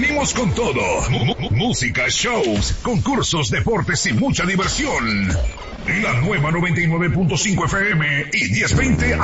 venimos con todo. Música, shows, concursos, deportes y mucha diversión. La nueva 99.5 FM y 1020